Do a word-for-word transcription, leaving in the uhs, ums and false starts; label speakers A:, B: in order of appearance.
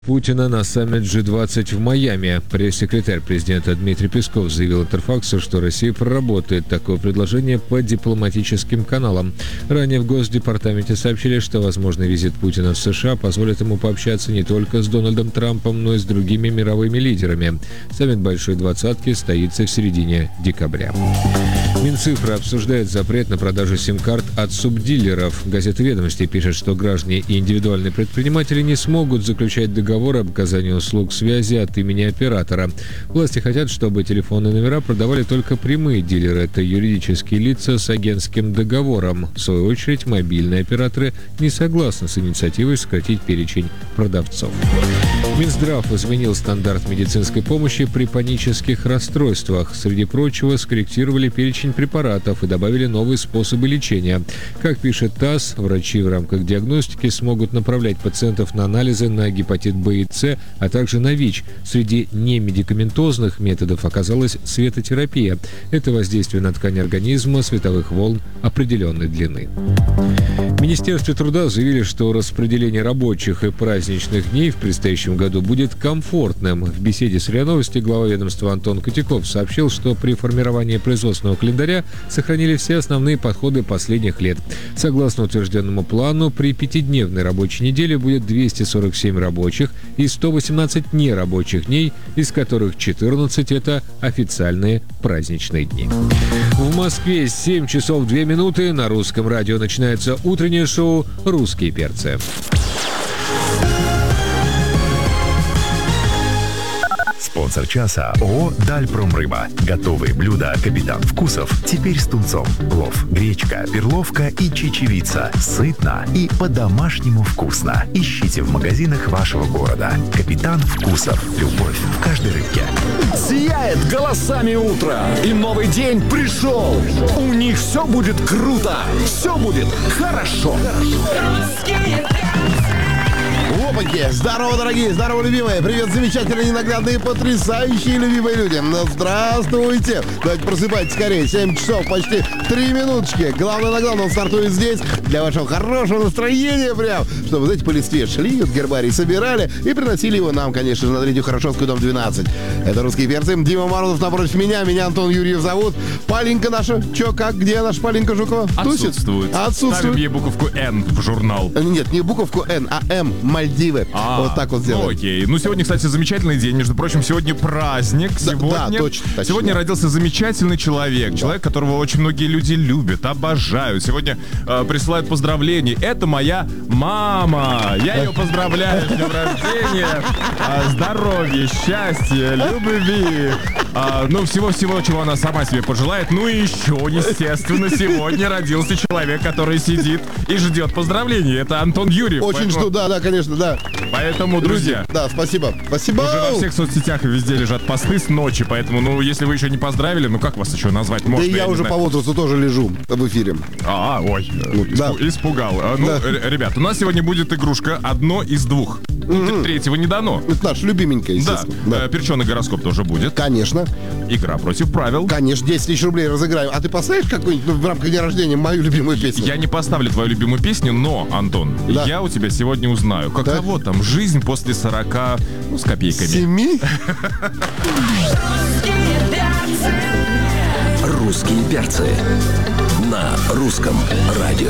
A: Путина на саммит джи двадцать в Майами. Пресс-секретарь президента Дмитрий Песков заявил Интерфаксу, что Россия проработает такое предложение по дипломатическим каналам. Ранее в Госдепартаменте сообщили, что возможный визит Путина в США позволит ему пообщаться не только с Дональдом Трампом, но и с другими мировыми лидерами. Саммит Большой Двадцатки состоится в середине декабря. Минцифра обсуждает запрет на продажу сим-карт от субдилеров. Газета «Ведомости» пишет, что граждане и индивидуальные предприниматели не смогут заключать договор об оказании услуг связи от имени оператора. Власти хотят, чтобы телефонные номера продавали только прямые дилеры. Это юридические лица с агентским договором. В свою очередь, мобильные операторы не согласны с инициативой сократить перечень продавцов. Минздрав изменил стандарт медицинской помощи при панических расстройствах. Среди прочего, скорректировали перечень препаратов и добавили новые способы лечения. Как пишет ТАСС, врачи в рамках диагностики смогут направлять пациентов на анализы на гепатит Б и С, а также на ВИЧ. Среди немедикаментозных методов оказалась светотерапия. Это воздействие на ткань организма световых волн определенной длины. В Министерстве труда заявили, что распределение рабочих и праздничных дней в предстоящем году будет комфортным. В беседе с РИА Новости глава ведомства Антон Котяков сообщил, что при формировании производственного календаря сохранили все основные подходы последних лет. Согласно утвержденному плану, при пятидневной рабочей неделе будет двести сорок семь рабочих и сто восемнадцать нерабочих дней, из которых четырнадцать – это официальные праздничные дни. В Москве семь часов две минуты. На русском радио начинается утреннее шоу «Русские перцы».
B: Спонсор часа ООО «Дальпромрыба». Готовые блюда «Капитан Вкусов» теперь с тунцом. Плов, гречка, перловка и чечевица. Сытно и по-домашнему вкусно. Ищите в магазинах вашего города. «Капитан Вкусов». Любовь в каждой рыбке.
C: Сияет голосами утро, и новый день пришел. У них все будет круто, все будет хорошо.
D: Опаньки! Здорово, дорогие! Здорово, любимые! Привет, замечательные, ненаглядные, потрясающие любимые люди! Ну, здравствуйте! Давайте просыпайтесь скорее. семь часов, почти три минуточки. Главное на главном стартует здесь для вашего хорошего настроения прям, чтобы, знаете, по листве шли, вот гербарий собирали и приносили его нам, конечно же, на третью Хорошевскую, дом двенадцать. Это «Русские перцы». Дима Морозов напротив меня. Меня Антон Юрьев зовут. Полинка наша. Чё, как, где наша Полинка Жукова?
E: Отсутствует.
D: Отсутствует.
E: Ставим ей буковку «Н» в журнал.
D: Нет, не буковку «Н», а «М». Мальдивы.
E: А,
D: вот так вот сделаем.
E: Ну, окей. Ну, сегодня, кстати, замечательный день. Между прочим, сегодня праздник.
D: Да,
E: сегодня,
D: да, точно, точно.
E: Сегодня родился замечательный человек. Да. Человек, которого очень многие люди любят, обожают. Сегодня э, присылают поздравления. Это моя мама. Я ее поздравляю с днем рождения. Э, здоровья, счастья, любви. Э, ну, всего-всего, чего она сама себе пожелает. Ну и еще, естественно, сегодня родился человек, который сидит и ждет поздравлений. Это Антон Юрьев.
D: Очень
E: поэтому...
D: жду, да, да, конечно, да.
E: Поэтому, друзья,
D: да, спасибо, спасибо.
E: Уже во всех соцсетях и везде лежат посты с ночи, поэтому, ну, если вы еще не поздравили, ну, как вас еще назвать можно?
D: Да я, я уже по возрасту тоже лежу в эфире.
E: А, ой, ну, испу- да. испугал. Ну, да. Ребят, у нас сегодня будет игрушка одно из двух. Mm-hmm. Третьего не дано.
D: Это наш любименький, естественно.
E: Да, да. Перченый гороскоп тоже будет.
D: Конечно.
E: Игра против правил.
D: Конечно, десять тысяч рублей разыграем. А ты поставишь какую-нибудь, ну, в рамках дня рождения мою любимую песню?
E: Я не поставлю твою любимую песню, но, Антон, да. я у тебя сегодня узнаю, каково да. там жизнь после сорока, ну, с копейками.
D: Семи?
C: Русские перцы на русском радио.